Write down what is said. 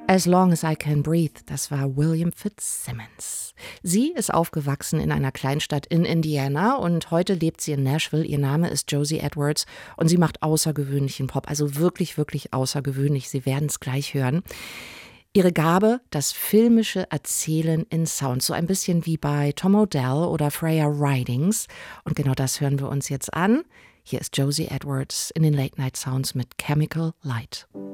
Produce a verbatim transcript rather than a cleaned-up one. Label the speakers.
Speaker 1: As Long as I Can Breathe, das war William Fitzsimmons. Sie ist aufgewachsen in einer Kleinstadt in Indiana und heute lebt sie in Nashville. Ihr Name ist Josie Edwards und sie macht außergewöhnlichen Pop, also wirklich, wirklich außergewöhnlich. Sie werden es gleich hören. Ihre Gabe, das filmische Erzählen in Sound, so ein bisschen wie bei Tom Odell oder Freya Ridings. Und genau das hören wir uns jetzt an. Hier ist Josie Edwards in den Late Night Sounds mit Chemical Light.